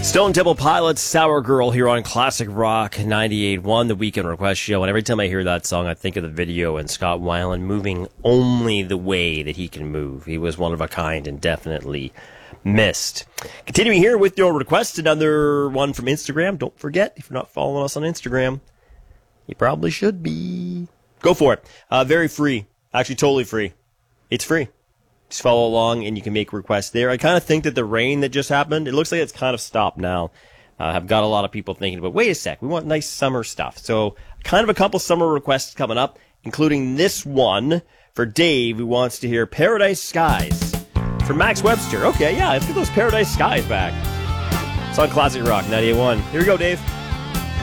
Stone Temple Pilots, Sour Girl here on Classic Rock 98.1, the Weekend Request Show. And every time I hear that song, I think of the video and Scott Weiland moving only the way that he can move. He was one of a kind and definitely missed. Continuing here with your request, another one from Instagram. Don't forget, if you're not following us on Instagram, you probably should be. Go for it. Very free. Actually, totally free. It's free. Just follow along and you can make requests there. I kind of think that the rain that just happened, it looks like it's kind of stopped now. I've got a lot of people thinking, but wait a sec, we want nice summer stuff. So kind of a couple summer requests coming up, including this one for Dave, who wants to hear Paradise Skies from Max Webster. Okay, yeah, let's get those Paradise Skies back. It's on Classic Rock 98.1. Here we go, Dave.